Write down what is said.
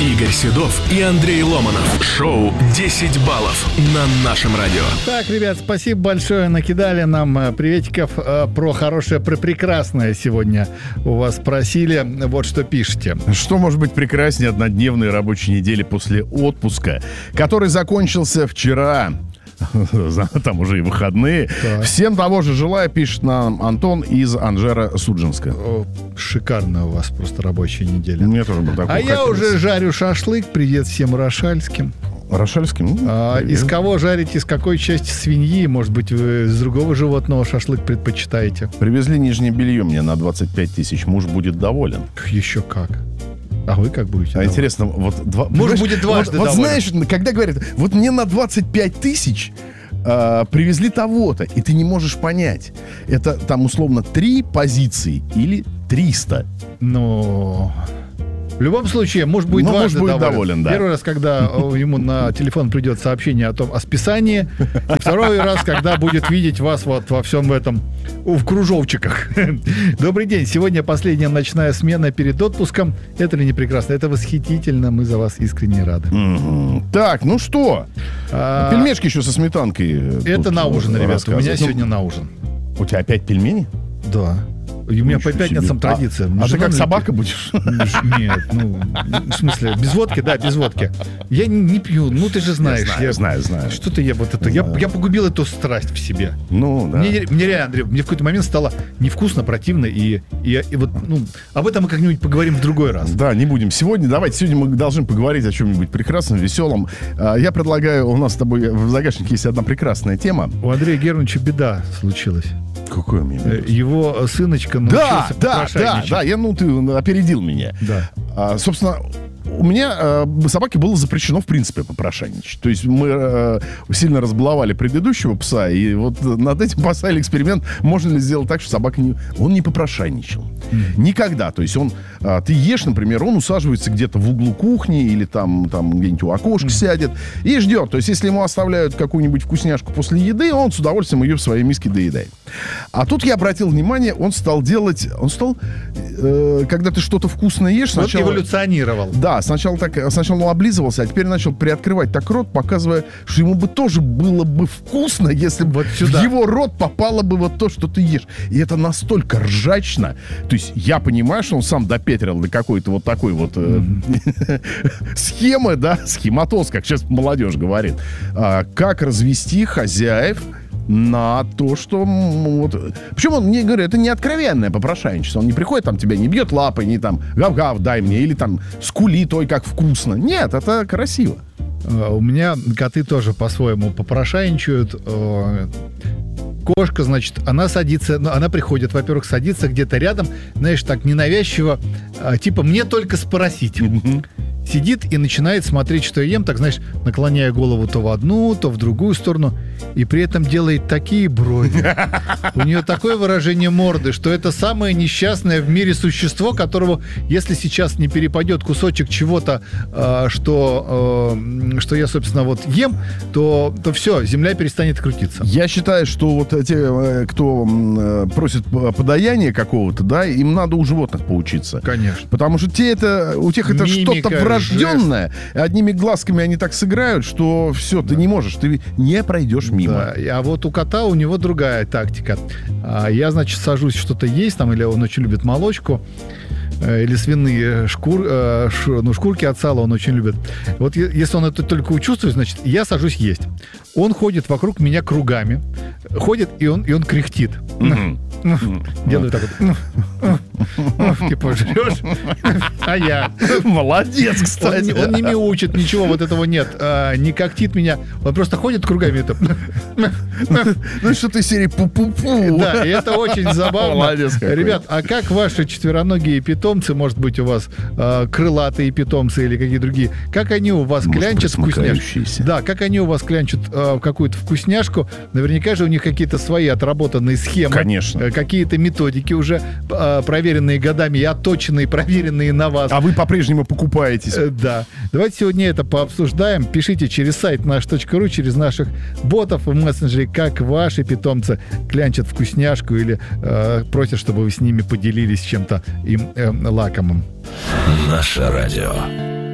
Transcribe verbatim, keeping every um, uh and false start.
Игорь Седов и Андрей Ломанов. Шоу десять баллов на нашем радио. Так, ребят, спасибо большое. Накидали нам приветиков про хорошее, про прекрасное сегодня у вас спросили. Вот что пишете. Что может быть прекраснее однодневной рабочей недели после отпуска, который закончился вчера? Там уже и выходные. Да. Всем того же желаю, пишет нам Антон из Анжеро-Судженска. О, шикарная у вас просто рабочая неделя. Мне тоже бы такое А хотелось. Я уже жарю шашлык. Привет всем рошальским. Рошальским? А, из кого жарите, из какой части свиньи? Может быть, вы из другого животного шашлык предпочитаете? Привезли нижнее белье мне на двадцать пять тысяч. Муж будет доволен. Еще как. А вы как будете? А довольны? Интересно, вот... Два, Муж будет дважды вот, доволен. Вот знаешь, когда говорят, вот мне на двадцать пять тысяч э, привезли того-то, и ты не можешь понять, это там условно три позиции или триста. Ну... В любом случае, муж будет, дважды будет доволен. доволен. Да. Первый раз, когда ему на телефон придет сообщение о том, о списании. И второй раз, когда будет видеть вас вот во всем этом, в кружовчиках. Добрый день. Сегодня последняя ночная смена перед отпуском. Это ли не прекрасно? Это восхитительно. Мы за вас искренне рады. Mm-hmm. Так, ну что? А... Пельмешки еще со сметанкой. Это на ужин, ребята. У меня сегодня на ужин. У тебя опять пельмени? Да. У меня по пятницам себе. традиция. А, а ты как собака будешь? Нет, ну, в смысле, без водки, да, без водки. Я не, не пью, ну ты же знаешь. Я знаю, я, знаю, знаю. Что-то я вот это, я, я погубил эту страсть в себе. Ну, да. Мне, мне реально, Андрей, мне в какой-то момент стало невкусно, противно, и, и, и вот, ну, об этом мы как-нибудь поговорим в другой раз. Да, не будем. Сегодня, давайте, сегодня мы должны поговорить о чем-нибудь прекрасном, веселом. Я предлагаю, у нас с тобой в загашнике есть одна прекрасная тема. У Андрея Германовича беда случилась. Какой у меня? Его сыночка научился да, да, да, да, я, ну, ты опередил меня. Да. А, собственно, у меня э, собаке было запрещено, в принципе, попрошайничать. То есть мы э, сильно разбаловали предыдущего пса, и вот над этим поставили эксперимент, можно ли сделать так, что собака не... Он не попрошайничал. Mm-hmm. Никогда. То есть он... Э, ты ешь, например, он усаживается где-то в углу кухни или там, там где-нибудь у окошка mm-hmm. сядет и ждет. То есть если ему оставляют какую-нибудь вкусняшку после еды, он с удовольствием ее в своей миске доедает. А тут я обратил внимание, он стал делать... Он стал... Э, когда ты что-то вкусное ешь... Сначала... Вот эволюционировал. Да, сначала, так, сначала он облизывался, а теперь начал приоткрывать так рот, показывая, что ему бы тоже было бы вкусно, если бы вот в его рот попало бы вот то, что ты ешь. И это настолько ржачно. То есть я понимаю, что он сам допетрил до какой-то вот такой вот mm-hmm. схемы, да, схематоз, как сейчас молодежь говорит. А, как развести хозяев на то, что... Вот, причем он мне говорит, это не откровенное попрошайничество. Он не приходит, там тебя не бьет лапой, не там гав-гав, дай мне, или там скулит, ой, как вкусно. Нет, это красиво. У меня коты тоже по-своему попрошайничают. Кошка, значит, она садится, ну, она приходит, во-первых, садится где-то рядом, знаешь, так ненавязчиво, типа, мне только спросить. Mm-hmm. Сидит и начинает смотреть, что я ем, так, знаешь, наклоняя голову то в одну, то в другую сторону, и при этом делает такие брови. У нее такое выражение морды, что это самое несчастное в мире существо, которого, если сейчас не перепадет кусочек чего-то, э, что, э, что я, собственно, вот ем, то, то все, земля перестанет крутиться. Я считаю, что вот те, кто просит подаяния какого-то, да, им надо у животных поучиться. Конечно. Потому что те это, у тех это Мимика, что-то врожденное. Жест. Одними глазками они так сыграют, что все, да. Ты не можешь, ты не пройдешь мимо. Да. А вот у кота у него другая тактика. Я, значит, сажусь что-то есть, там, или он очень любит молочку, или свиные шкур, ну, шкурки от сала он очень любит. Вот если он это только учувствует, значит, я сажусь есть. Он ходит вокруг меня кругами, ходит, и он, и он кряхтит. Mm-hmm. Делаю так вот. Типа, жрешь, а я. Молодец, кстати. Он, он не мяучит, ничего вот этого нет. А, не когтит меня. Он просто ходит кругами. Это... Ну, что-то из серии пу-пу-пу. Да, и это очень забавно. Молодец какой. Ребят, а как ваши четвероногие питомцы, может быть, у вас а, крылатые питомцы или какие другие, как они у вас может, клянчат вкусняшку? Да, как они у вас клянчат а, какую-то вкусняшку? Наверняка же у них какие-то свои отработанные схемы. Конечно. Какие-то методики уже э, проверенные годами и отточенные, проверенные на вас. А вы по-прежнему покупаетесь. Э, да. Давайте сегодня это пообсуждаем. Пишите через сайт наш точка ру, через наших ботов в мессенджере, как ваши питомцы клянчат вкусняшку или э, просят, чтобы вы с ними поделились чем-то им э, лакомым. Наше радио.